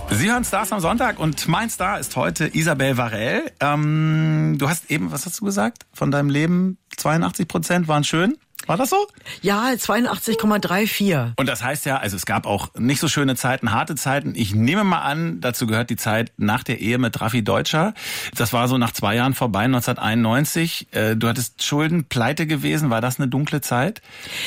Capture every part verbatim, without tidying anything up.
Sie hören Stars am Sonntag und mein Star ist heute Isabelle Varell. Ähm, du hast eben, was hast du gesagt? Von deinem Leben zweiundachtzig Prozent waren schön? War das so? Ja, zweiundachtzig Komma vierunddreißig. Und das heißt ja, also es gab auch nicht so schöne Zeiten, harte Zeiten. Ich nehme mal an, dazu gehört die Zeit nach der Ehe mit Raffi Deutscher. Das war so nach zwei Jahren vorbei, neunzehnhunderteinundneunzig. Du hattest Schulden, pleite gewesen. War das eine dunkle Zeit?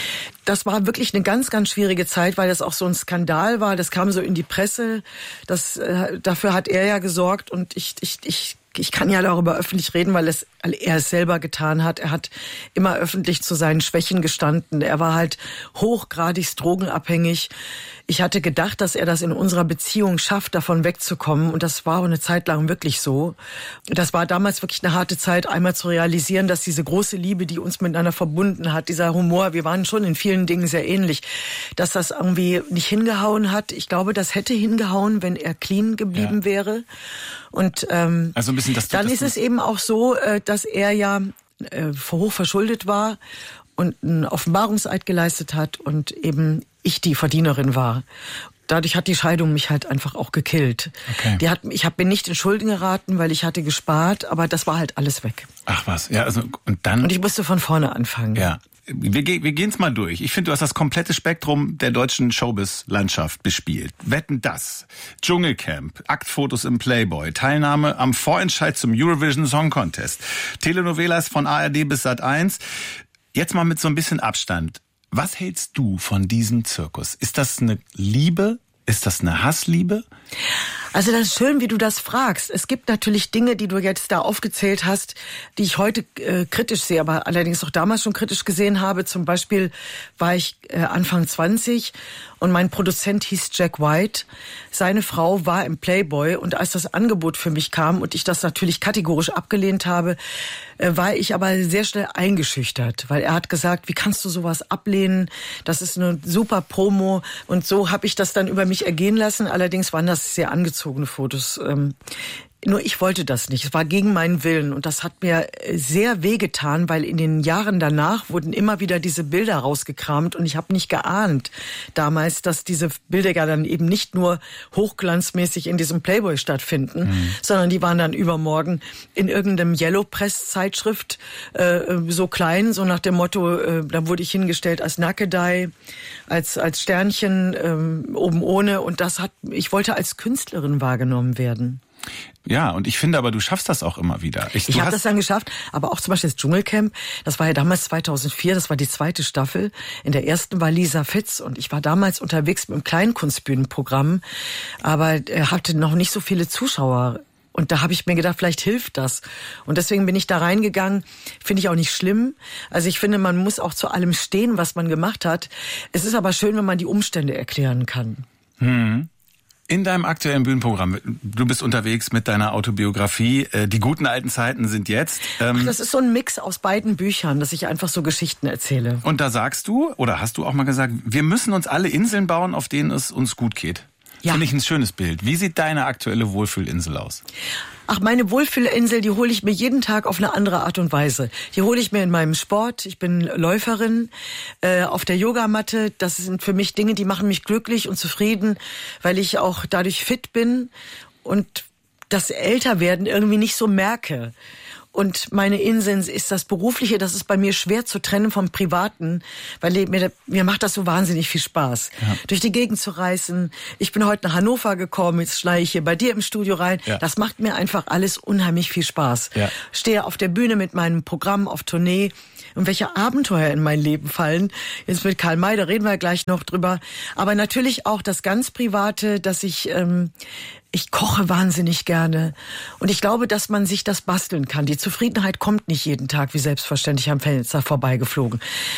Das war wirklich eine ganz, ganz schwierige Zeit, weil das auch so ein Skandal war. Das kam so in die Presse. Das, äh, dafür hat er ja gesorgt und ich, ich, ich Ich kann ja darüber öffentlich reden, weil, es, weil er es selber getan hat. Er hat immer öffentlich zu seinen Schwächen gestanden. Er war halt hochgradig drogenabhängig. Ich hatte gedacht, dass er das in unserer Beziehung schafft, davon wegzukommen. Und das war auch eine Zeit lang wirklich so. Das war damals wirklich eine harte Zeit, einmal zu realisieren, dass diese große Liebe, die uns miteinander verbunden hat, dieser Humor, wir waren schon in vielen Dingen sehr ähnlich, dass das irgendwie nicht hingehauen hat. Ich glaube, das hätte hingehauen, wenn er clean geblieben ja. wäre. Und ähm, also ein bisschen das, dann das, ist es eben auch so, dass er ja äh, hoch verschuldet war und einen Offenbarungseid geleistet hat und eben ich die Verdienerin war. Dadurch hat die Scheidung mich halt einfach auch gekillt. Okay. Die hat, ich hab, bin nicht in Schulden geraten, weil ich hatte gespart, aber das war halt alles weg. Ach was, ja, also und dann... Und ich musste von vorne anfangen. Ja. Wir, wir gehen es mal durch. Ich finde, du hast das komplette Spektrum der deutschen Showbiz-Landschaft bespielt. Wetten, das, Dschungelcamp, Aktfotos im Playboy, Teilnahme am Vorentscheid zum Eurovision Song Contest, Telenovelas von A R D bis Sat eins. Jetzt mal mit so ein bisschen Abstand. Was hältst du von diesem Zirkus? Ist das eine Liebe? Ist das eine Hassliebe? Also das ist schön, wie du das fragst. Es gibt natürlich Dinge, die du jetzt da aufgezählt hast, die ich heute äh, kritisch sehe, aber allerdings auch damals schon kritisch gesehen habe. Zum Beispiel war ich äh, Anfang zwanzig und mein Produzent hieß Jack White. Seine Frau war im Playboy und als das Angebot für mich kam und ich das natürlich kategorisch abgelehnt habe, äh, war ich aber sehr schnell eingeschüchtert, weil er hat gesagt, wie kannst du sowas ablehnen? Das ist eine super Promo und so habe ich das dann über mich ergehen lassen. Allerdings waren das sehr angezogene Fotos. Ähm, Nur ich wollte das nicht. Es war gegen meinen Willen und das hat mir sehr wehgetan, weil in den Jahren danach wurden immer wieder diese Bilder rausgekramt und ich habe nicht geahnt damals, dass diese Bilder ja dann eben nicht nur hochglanzmäßig in diesem Playboy stattfinden, mhm. sondern die waren dann übermorgen in irgendeinem Yellow Press Zeitschrift äh, so klein, so nach dem Motto, äh, da wurde ich hingestellt als Nackedei, als als Sternchen äh, oben ohne und das hat, ich wollte als Künstlerin wahrgenommen werden. Ja, und ich finde aber, du schaffst das auch immer wieder. Ich, ich habe das dann geschafft, aber auch zum Beispiel das Dschungelcamp, das war ja damals zweitausendvier, das war die zweite Staffel. In der ersten war Lisa Fitz und ich war damals unterwegs mit einem Kleinkunstbühnenprogramm, aber er hatte noch nicht so viele Zuschauer. Und da habe ich mir gedacht, vielleicht hilft das. Und deswegen bin ich da reingegangen. Finde ich auch nicht schlimm. Also ich finde, man muss auch zu allem stehen, was man gemacht hat. Es ist aber schön, wenn man die Umstände erklären kann. Hm. In deinem aktuellen Bühnenprogramm, du bist unterwegs mit deiner Autobiografie, die guten alten Zeiten sind jetzt. Ähm Ach, das ist so ein Mix aus beiden Büchern, dass ich einfach so Geschichten erzähle. Und da sagst du, oder hast du auch mal gesagt, wir müssen uns alle Inseln bauen, auf denen es uns gut geht. Ja. Finde ich ein schönes Bild. Wie sieht deine aktuelle Wohlfühlinsel aus? Ach, meine Wohlfühlinsel, die hole ich mir jeden Tag auf eine andere Art und Weise. Die hole ich mir in meinem Sport. Ich bin Läuferin äh, auf der Yogamatte. Das sind für mich Dinge, die machen mich glücklich und zufrieden, weil ich auch dadurch fit bin und das Älterwerden irgendwie nicht so merke. Und meine Inseln ist das Berufliche, das ist bei mir schwer zu trennen vom Privaten, weil mir, mir macht das so wahnsinnig viel Spaß, ja. durch die Gegend zu reisen. Ich bin heute nach Hannover gekommen, jetzt schneide ich hier bei dir im Studio rein. Ja. Das macht mir einfach alles unheimlich viel Spaß. Ja. Stehe auf der Bühne mit meinem Programm auf Tournee. Und welche Abenteuer in mein Leben fallen. Jetzt mit Karl May, da reden wir gleich noch drüber. Aber natürlich auch das ganz Private, dass ich, ähm, ich koche wahnsinnig gerne. Und ich glaube, dass man sich das basteln kann. Die Zufriedenheit kommt nicht jeden Tag wie selbstverständlich am Fenster vorbeigeflogen.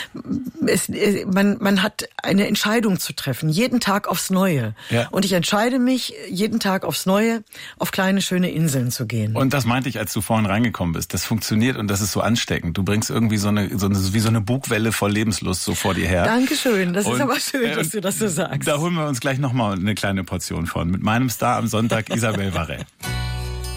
Es, man, man hat eine Entscheidung zu treffen, jeden Tag aufs Neue. Ja. Und ich entscheide mich, jeden Tag aufs Neue, auf kleine, schöne Inseln zu gehen. Und das meinte ich, als du vorhin reingekommen bist. Das funktioniert und das ist so ansteckend. Du bringst irgendwie so eine, so eine wie so eine Bugwelle voll Lebenslust so vor dir her. Dankeschön, das und, ist aber schön, äh, dass du das so sagst. Da holen wir uns gleich nochmal eine kleine Portion von. Mit meinem Star am Sonntag, Isabelle Varell.